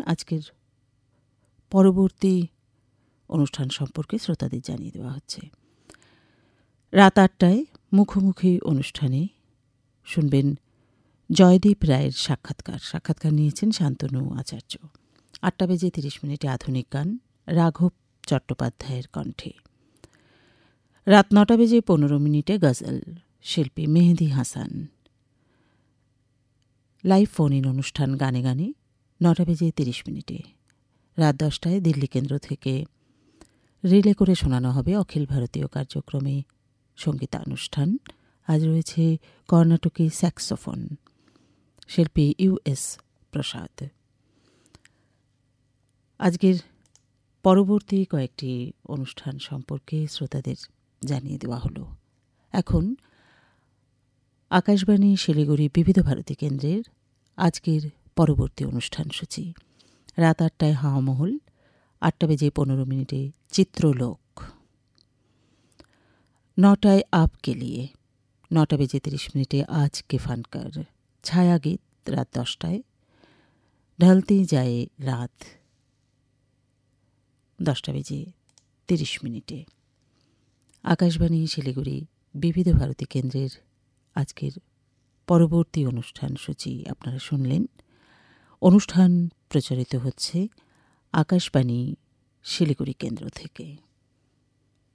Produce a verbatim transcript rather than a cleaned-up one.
আজকের পরবর্তী অনুষ্ঠান সম্পর্কে শ্রোতাদের জানিয়ে দেওয়া হচ্ছে। রাত আটটায় মুখোমুখি অনুষ্ঠানে শুনবেন জয়দীপ রায়ের সাক্ষাৎকার সাক্ষাৎকার নিয়েছেন শান্তনু আচার্য। আটটা বেজে তিরিশ মিনিটে আধুনিক গান রাঘব চট্টোপাধ্যায়ের কণ্ঠে। রাত নটা বেজে পনেরো মিনিটে গজল শিল্পী Mehedi Hasan. Live phone in অনুষ্ঠান গানে গানে নটা বেজে তিরিশ মিনিটে। রাত দশটায় দিল্লি কেন্দ্র থেকে রিলে করে শোনানো হবে অখিল ভারতীয় কার্যক্রমে সঙ্গীতানুষ্ঠান। আজ রয়েছে কর্ণাটকী স্যাক্সোফোন শিল্পী ইউ এস প্রসাদ। আজকের পরবর্তী কয়েকটি অনুষ্ঠান সম্পর্কে শ্রোতাদের জানিয়ে দেওয়া হলো। এখন আকাশবাণী শিলিগুড়ি বিবিধ ভারতী কেন্দ্রের আজকের পরবর্তী অনুষ্ঠান সূচি। রাত আটটায় হাওয়া মহল, আটটা বেজে পনেরো মিনিটে চিত্রলোক, নটায় আপ কে লিয়ে, নটা বেজে তিরিশ মিনিটে আজ কে ফানকার, ছায়াগীত রাত দশটায়, ঢলতে যায় রাত দশটা বেজে তিরিশ মিনিটে। আকাশবাণী শিলিগুড়ি বিবিধ ভারতী কেন্দ্রের আজকের পরবর্তী অনুষ্ঠান সূচি আপনারা শুনলেন। অনুষ্ঠান প্রচারিত হচ্ছে আকাশবাণী শিলিগুড়ি কেন্দ্র থেকে।